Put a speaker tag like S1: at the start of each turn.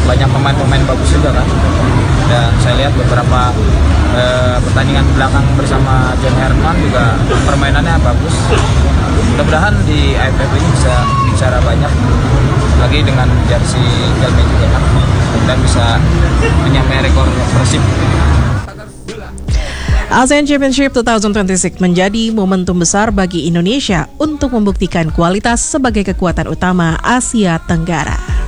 S1: banyak pemain-pemain bagus juga kan. Dan saya lihat beberapa pertandingan belakang bersama John Herman juga permainannya bagus. Mudah-mudahan di AFF ini bisa bicara banyak lagi dengan jersey Jalme juga kan, dan bisa menyamai rekor Persib.
S2: ASEAN Championship 2026 menjadi momentum besar bagi Indonesia untuk membuktikan kualitas sebagai kekuatan utama Asia Tenggara.